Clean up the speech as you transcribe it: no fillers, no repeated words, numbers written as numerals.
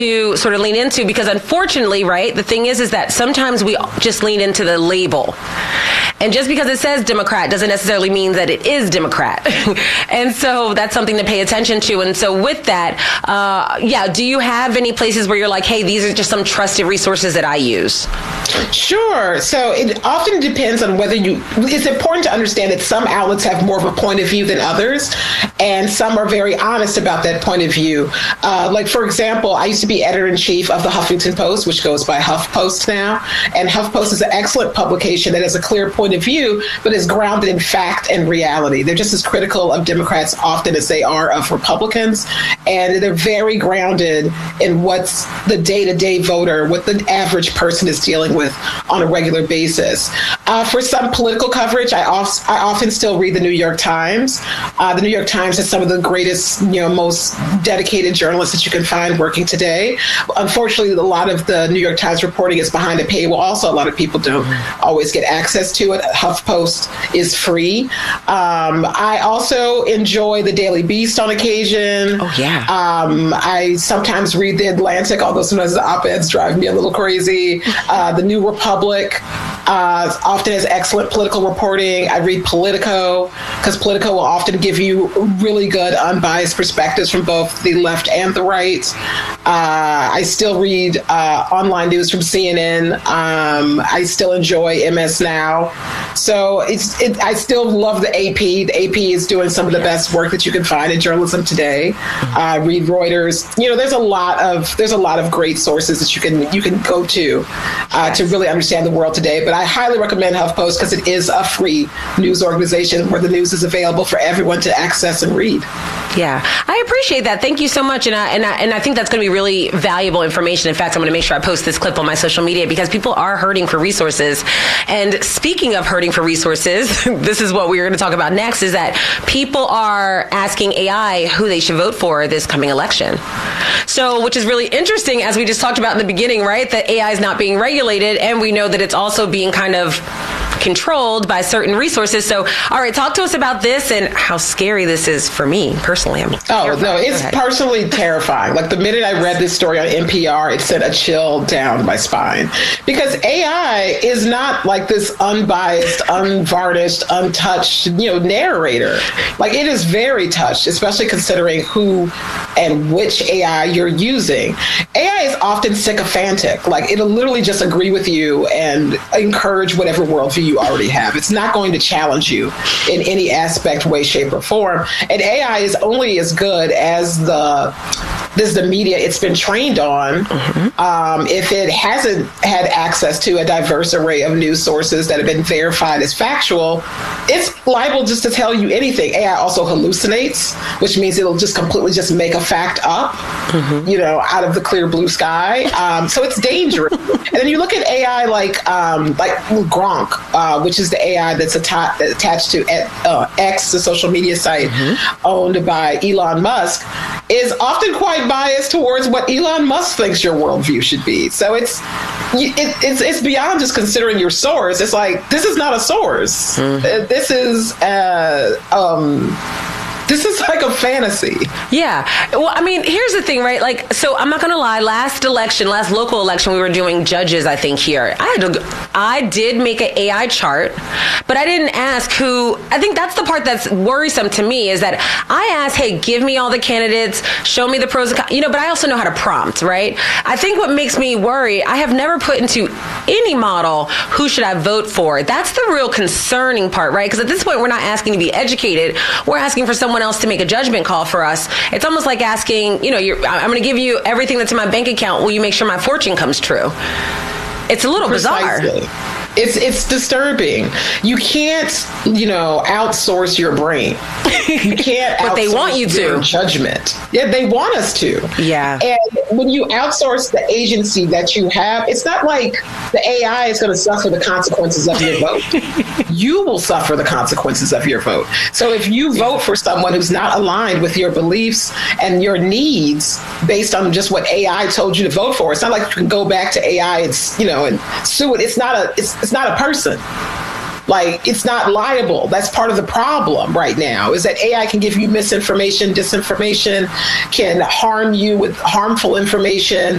to sort of lean into, because unfortunately, right, the thing is that sometimes we just lean into the label. And just because it says Democrat doesn't necessarily mean that it is Democrat. And so that's something to pay attention to. And so with that, do you have any places where you're like, hey, these are just some trusted resources that I use? Sure. So it often depends on whether it's important to understand that some outlets have more of a point of view than others, and some are very honest about that point of view. Like, for example, I used to be editor-in-chief of the Huffington Post, which goes by HuffPost now. And HuffPost is an excellent publication that has a clear point of view, but is grounded in fact and reality. They're just as critical of Democrats often as they are of Republicans. And they're very grounded in what's the day-to-day voter, what the average person is dealing with on a regular basis. For some political coverage, I often still read the New York Times. The New York Times has some of the greatest, most dedicated journalists that you can find working today. Unfortunately, a lot of the New York Times reporting is behind a paywall, so a lot of people don't always get access to it. HuffPost is free. I also enjoy the Daily Beast on occasion. Oh, yeah. I sometimes read The Atlantic, although sometimes the op-eds drive me a little crazy. The New Republic often has excellent political reporting. I read Politico, because Politico will often give you really good, unbiased perspectives from both the left and the right. I still read online news from CNN. I still enjoy MS Now. So I still love the AP. The AP is doing some of the best work that you can find in journalism today. Read Reuters. There's a lot of great sources that you can go to really understand the world today. But I highly recommend HuffPost because it is a free news organization where the news is available for everyone to access and read. Yeah, I appreciate that. Thank you so much. And I think that's going to be really valuable information. In fact, I'm going to make sure I post this clip on my social media because people are hurting for resources. And speaking of hurting for resources, this is what we're going to talk about next, is that people are asking AI who they should vote for this coming election. So, which is really interesting, as we just talked about in the beginning, right? That AI is not being regulated, and we know that it's also being kind of controlled by certain resources. So, all right, talk to us about this and how scary this is for me personally. It's personally terrifying. Like the minute I read this story on NPR, it sent a chill down my spine, because AI is not like this unbiased, unvarnished, untouched, narrator. Like it is very touched, especially considering who and which AI you're using. AI is often sycophantic. Like it'll literally just agree with you and encourage whatever worldview you already have. It's not going to challenge you in any aspect, way, shape, or form. And AI is only as good as the media it's been trained on. If it hasn't had access to a diverse array of news sources that have been verified as factual, it's liable just to tell you anything. AI also hallucinates, which means it'll just completely just make a fact up, out of the clear blue sky. So it's dangerous. And then you look at AI like Gronk, which is the AI that's attached to X, the social media site owned by Elon Musk, is often quite biased towards what Elon Musk thinks your worldview should be. So it's beyond just considering your source. It's like, this is not a source. This is like a fantasy. Yeah. Well, I mean, here's the thing, right? Like, so I'm not going to lie. Last local election, we were doing judges, I think, here. I did make an AI chart, but I didn't ask who. I think that's the part that's worrisome to me, is that I asked, hey, give me all the candidates, show me the pros and cons, but I also know how to prompt, right? I think what makes me worry, I have never put into any model, who should I vote for? That's the real concerning part, right? Because at this point, we're not asking to be educated. We're asking for someone else to make a judgment call for us. It's almost like asking, I'm going to give you everything that's in my bank account. Will you make sure my fortune comes true? It's a little Precisely. bizarre. It's disturbing. You can't, outsource your brain. You can't but they want you your to. Judgment. Yeah, they want us to. Yeah. And when you outsource the agency that you have, it's not like the AI is going to suffer the consequences of your vote. You will suffer the consequences of your vote. So if you vote for someone who's not aligned with your beliefs and your needs based on just what AI told you to vote for, it's not like you can go back to AI and, and sue it. It's not a person. Like, it's not liable. That's part of the problem right now, is that AI can give you misinformation, disinformation, can harm you with harmful information